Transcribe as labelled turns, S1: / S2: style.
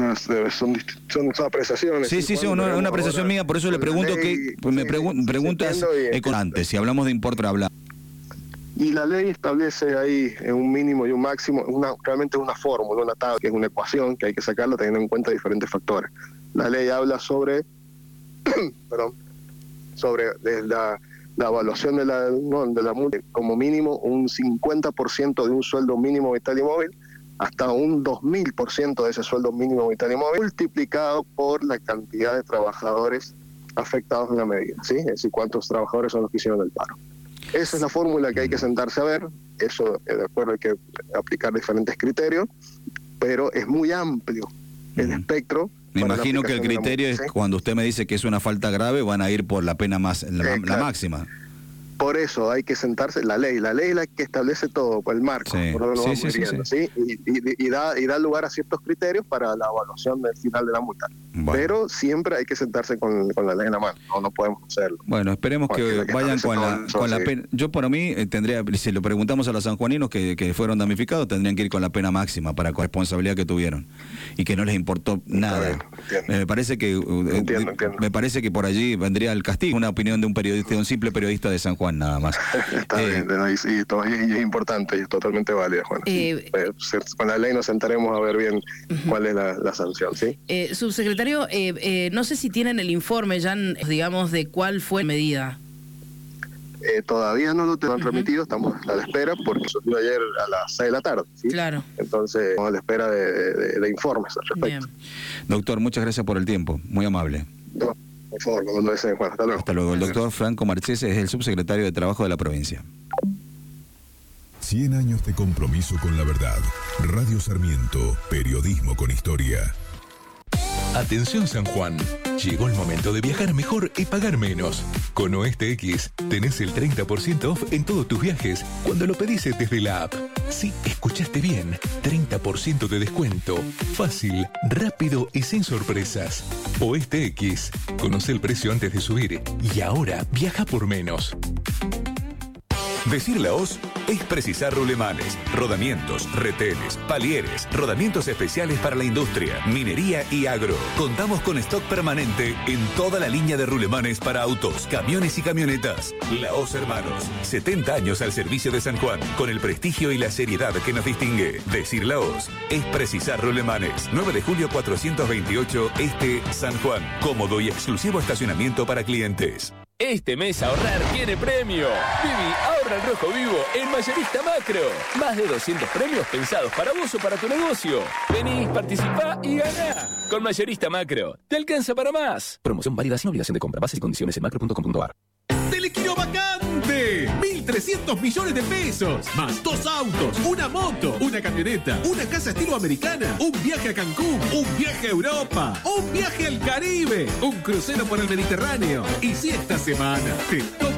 S1: son apreciaciones.
S2: Sí, una apreciación mía, por eso le pregunto preguntas antes, si hablamos de importe, habla.
S1: Y la ley establece ahí un mínimo y un máximo, realmente una fórmula, una tabla, que es una ecuación que hay que sacarla teniendo en cuenta diferentes factores. La ley habla sobre, desde la evaluación de la multa, como mínimo un 50% de un sueldo mínimo vital y móvil, hasta un 2000% de ese sueldo mínimo vital y móvil, multiplicado por la cantidad de trabajadores afectados en la medida, ¿sí? Es decir, cuántos trabajadores son los que hicieron el paro. Esa es la fórmula que hay que sentarse a ver. Eso, de acuerdo, hay que aplicar diferentes criterios, pero es muy amplio el espectro.
S2: Me imagino que el criterio es, cuando usted me dice que es una falta grave, van a ir por la pena la máxima.
S1: Por eso hay que sentarse, la ley es la que establece todo, por el marco, por donde vamos viendo, ¿sí? Y da lugar a ciertos criterios para la evaluación del final de la multa. Bueno. Pero siempre hay que sentarse con la ley en la mano, no podemos hacerlo.
S2: Bueno, esperemos que vayan con la pena. Yo para mí tendría, si lo preguntamos a los sanjuaninos que fueron damnificados, tendrían que ir con la pena máxima para responsabilidad que tuvieron y que no les importó nada. Me parece que me parece que por allí vendría el castigo, una opinión de un periodista, de un simple periodista de San Juan, nada más.
S1: Está bien, y es importante y es totalmente válida, Juan. Con la ley nos sentaremos a ver bien cuál es la sanción, ¿sí?
S3: Subsecretario, no sé si tienen el informe ya, digamos, de cuál fue la medida.
S1: Todavía no lo han remitido, estamos a la espera porque surgió ayer a las 6 de la tarde, ¿sí?
S3: Claro.
S1: Entonces, estamos a la espera de informes al respecto.
S2: Bien. Doctor, muchas gracias por el tiempo, muy amable.
S1: No, por favor, cuando deseen, Juan, hasta luego.
S2: Hasta luego. El doctor Franco Marchese es el subsecretario de Trabajo de la provincia.
S4: 100 años de compromiso con la verdad. Radio Sarmiento, periodismo con historia.
S5: Atención San Juan, llegó el momento de viajar mejor y pagar menos. Con Oeste X tenés el 30% off en todos tus viajes cuando lo pedís desde la app. Sí, escuchaste bien, 30% de descuento, fácil, rápido y sin sorpresas. Oeste X, conoce el precio antes de subir y ahora viaja por menos.
S6: Decir la hoz es precisar rulemanes, rodamientos, retenes, palieres, rodamientos especiales para la industria, minería y agro. Contamos con stock permanente en toda la línea de rulemanes para autos, camiones y camionetas. La Hoz Hermanos, 70 años al servicio de San Juan, con el prestigio y la seriedad que nos distingue. Decir la hoz es precisar rulemanes. 9 de julio 428 Este, San Juan. Cómodo y exclusivo estacionamiento para clientes.
S7: Este mes ahorrar tiene premio. Vivi, ahorra en rojo vivo en Mayorista Macro. Más de 200 premios pensados para vos o para tu negocio. Vení, participá y ganá. Con Mayorista Macro, te alcanza para más. Promoción válida sin obligación de compra. Bases y condiciones en macro.com.ar.
S8: ¡Telequino vacante! 1.300 millones de pesos. Más 2 autos, una moto, una camioneta, una casa estilo americana, un viaje a Cancún, un viaje a Europa, un viaje al Caribe, un crucero por el Mediterráneo. Y si esta semana te toca